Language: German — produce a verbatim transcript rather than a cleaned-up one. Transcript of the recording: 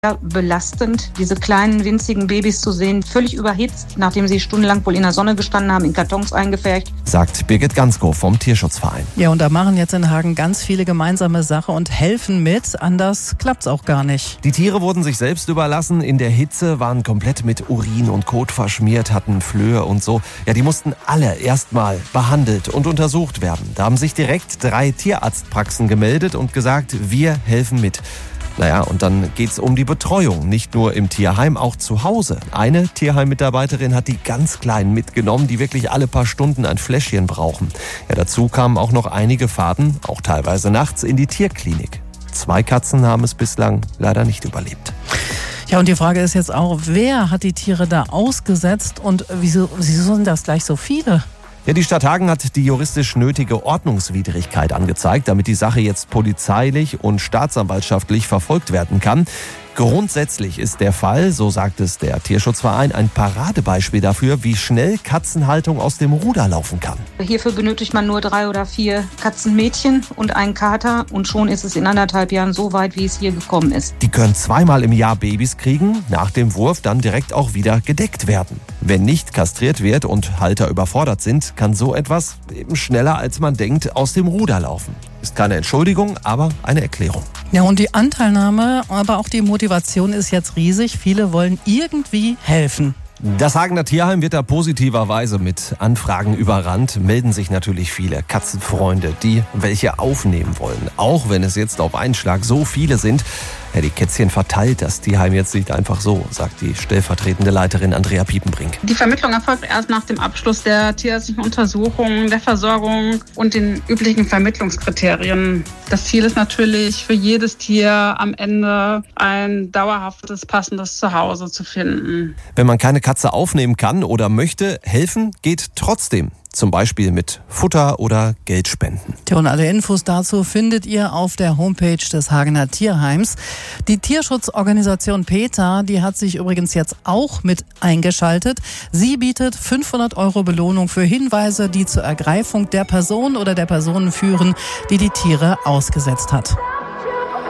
Ja, belastend, diese kleinen, winzigen Babys zu sehen, völlig überhitzt, nachdem sie stundenlang wohl in der Sonne gestanden haben, in Kartons eingepfercht. Sagt Birgit Gansko vom Tierschutzverein. Ja, und da machen jetzt in Hagen ganz viele gemeinsame Sache und helfen mit. Anders klappt's auch gar nicht. Die Tiere wurden sich selbst überlassen, in der Hitze, waren komplett mit Urin und Kot verschmiert, hatten Flöhe und so. Ja, die mussten alle erstmal behandelt und untersucht werden. Da haben sich direkt drei Tierarztpraxen gemeldet und gesagt, wir helfen mit. Naja, und dann geht's um die Betreuung, nicht nur im Tierheim, auch zu Hause. Eine Tierheimmitarbeiterin hat die ganz Kleinen mitgenommen, die wirklich alle paar Stunden ein Fläschchen brauchen. Ja, dazu kamen auch noch einige Fahrten, auch teilweise nachts, in die Tierklinik. Zwei Katzen haben es bislang leider nicht überlebt. Ja, und die Frage ist jetzt auch, wer hat die Tiere da ausgesetzt und wieso, wieso sind das gleich so viele? Ja, die Stadt Hagen hat die juristisch nötige Ordnungswidrigkeit angezeigt, damit die Sache jetzt polizeilich und staatsanwaltschaftlich verfolgt werden kann. Grundsätzlich ist der Fall, so sagt es der Tierschutzverein, ein Paradebeispiel dafür, wie schnell Katzenhaltung aus dem Ruder laufen kann. Hierfür benötigt man nur drei oder vier Katzenmädchen und einen Kater und schon ist es in anderthalb Jahren so weit, wie es hier gekommen ist. Die können zweimal im Jahr Babys kriegen, nach dem Wurf dann direkt auch wieder gedeckt werden. Wenn nicht kastriert wird und Halter überfordert sind, kann so etwas eben schneller als man denkt aus dem Ruder laufen. Ist keine Entschuldigung, aber eine Erklärung. Ja, und die Anteilnahme, aber auch die Motivation ist jetzt riesig. Viele wollen irgendwie helfen. Das Hagener Tierheim wird da positiverweise mit Anfragen überrannt. Melden sich natürlich viele Katzenfreunde, die welche aufnehmen wollen. Auch wenn es jetzt auf einen Schlag so viele sind. Ja, die Kätzchen verteilt das Tierheim jetzt nicht einfach so, sagt die stellvertretende Leiterin Andrea Piepenbrink. Die Vermittlung erfolgt erst nach dem Abschluss der tierärztlichen Untersuchung, der Versorgung und den üblichen Vermittlungskriterien. Das Ziel ist natürlich für jedes Tier am Ende ein dauerhaftes, passendes Zuhause zu finden. Wenn man keine Katze aufnehmen kann oder möchte, helfen geht trotzdem. Zum Beispiel mit Futter oder Geldspenden. Tja, und alle Infos dazu findet ihr auf der Homepage des Hagener Tierheims. Die Tierschutzorganisation PETA, die hat sich übrigens jetzt auch mit eingeschaltet. Sie bietet fünfhundert Euro Belohnung für Hinweise, die zur Ergreifung der Person oder der Personen führen, die die Tiere ausgesetzt hat.